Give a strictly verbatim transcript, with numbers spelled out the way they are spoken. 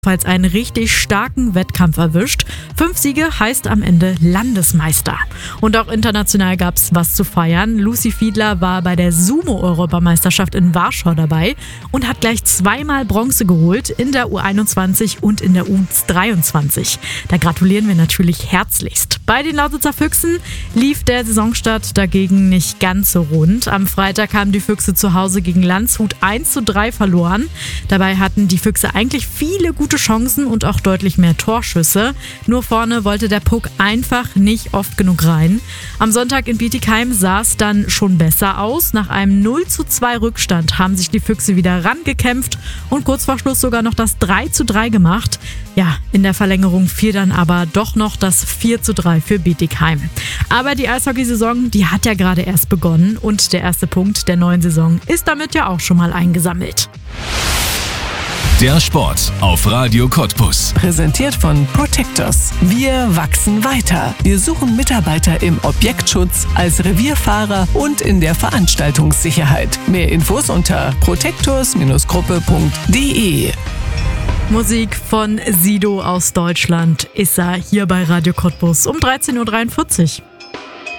Falls einen richtig starken Wettkampf erwischt. Fünf Siege heißt am Ende Landesmeister. Und auch international gab es was zu feiern. Lucy Fiedler war bei der Sumo-Europameisterschaft in Warschau dabei und hat gleich zweimal Bronze geholt in der U einundzwanzig und in der U dreiundzwanzig. Da gratulieren wir natürlich herzlichst. Bei den Lausitzer Füchsen lief der Saisonstart dagegen nicht ganz so rund. Am Freitag haben die Füchse zu Hause gegen Landshut eins zu drei verloren. Dabei hatten die Füchse eigentlich viele gute Chancen und auch deutlich mehr Torschüsse. Nur vorne wollte der Puck einfach nicht oft genug rein. Am Sonntag in Bietigheim sah es dann schon besser aus. Nach einem null zu zwei Rückstand haben sich die Füchse wieder rangekämpft und kurz vor Schluss sogar noch das drei zu drei gemacht. Ja, in der Verlängerung fiel dann aber doch noch das vier zu drei für Bietigheim. Aber die Eishockeysaison, die hat ja gerade erst begonnen und der erste Punkt der neuen Saison ist damit ja auch schon mal eingesammelt. Der Sport auf Radio Cottbus. Präsentiert von Protectors. Wir wachsen weiter. Wir suchen Mitarbeiter im Objektschutz, als Revierfahrer und in der Veranstaltungssicherheit. Mehr Infos unter protectors Gruppe punkt de. Musik von Sido aus Deutschland ist er hier bei Radio Cottbus um dreizehn Uhr dreiundvierzig.